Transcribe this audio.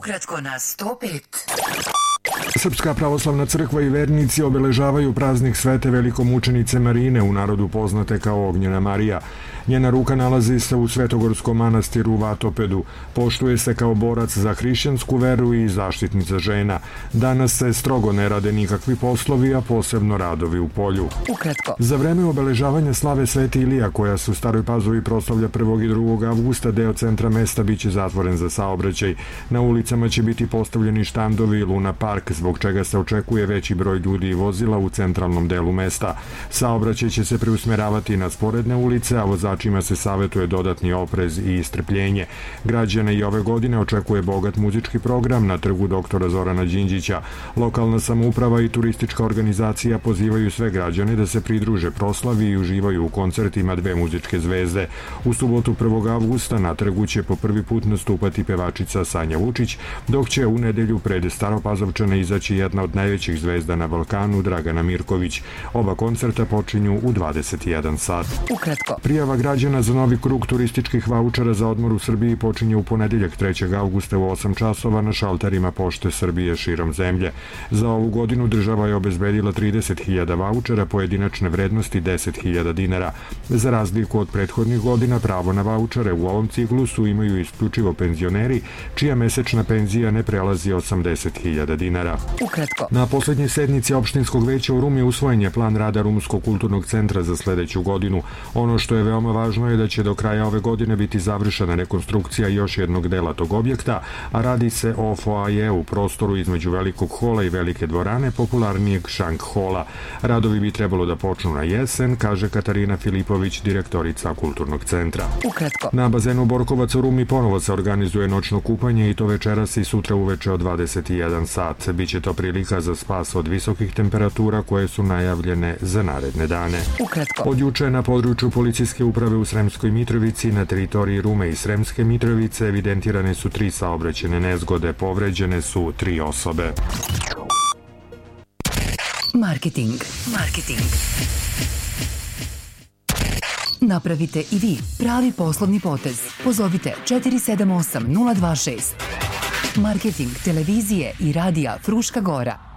Ukratko na 105. Srpska pravoslavna crkva i vernici obeležavaju praznik Svete velikomučenice Marine, u narodu poznate kao Ognjena Marija. Njena ruka nalazi se u Svetogorskom manastiru u Vatopedu. Poštuje se kao borac za hrišćansku veru i zaštitnica žena. Danas se strogo ne rade nikakvi poslovi, a posebno radovi u polju. Ukratko. Za vreme obeležavanja slave Sveti Ilija, koja se u Staroj Pazovi proslavlja 1. i 2. avgusta, deo centra mesta biće zatvoren za saobraćaj. Na ulicama će biti postavljeni štandovi i Luna Park, zbog čega se očekuje veći broj ljudi i vozila u centralnom delu mesta. Saobraćaj će se preusmeravati na sporedne ulice, a vozačima se savetuje dodatni oprez i istrpljenje. Građane i ove godine očekuje bogat muzički program na trgu doktora Zorana Đinđića. Lokalna samouprava i turistička organizacija pozivaju sve građane da se pridruže proslavi i uživaju u koncertima dve muzičke zvezde. U subotu 1. avgusta na trgu će po prvi put nastupati pevačica Sanja Vučić, dok će u nedelju pred Staropazovčane izaći jedna od najvećih zvezda na Balkanu, Dragana Mirković. Oba koncerta počinju u 21 sat. Ukratko. Prijava građana za novi krug turističkih vaučera za odmor u Srbiji počinje u ponedeljak 3. avgusta u 8 časova na šalterima Pošte Srbije širom zemlje. Za ovu godinu država je obezbedila 30.000 vaučera pojedinačne vrednosti 10.000 dinara. Za razliku od prethodnih godina, pravo na vaučere u ovom ciklusu imaju isključivo penzioneri, čija mesečna penzija ne prelazi 80.000 dinara. Ukratko. Na poslednjoj sednici opštinskog veća u Rumi usvojen je plan rada Rumskog kulturnog centra za sledeću godinu. Ono što je veoma važno je da će do kraja ove godine biti završena rekonstrukcija još jednog dela tog objekta, a radi se o foaje u prostoru između Velikog hola i Velike dvorane, popularnijeg Šank hola. Radovi bi trebalo da počnu na jesen, kaže Katarina Filipović, direktorica kulturnog centra. Ukratko. Na bazenu Borkovac u Rumi ponovo se organizuje noćno kupanje i to večeras i sutra uveče od 21 sat. Biće to prilika za spas od visokih temperatura koje su najavljene za naredne dane. Ukratko. Od juče na području policijske uprave u Sremskoj Mitrovici na teritoriji Rume i Sremske Mitrovice evidentirane su 3 saobraćajne nezgode, povređene su 3 osobe. Marketing. Napravite i vi pravi poslovni potez. Pozovite 478 026. Marketing televizije i radija Fruška Gora.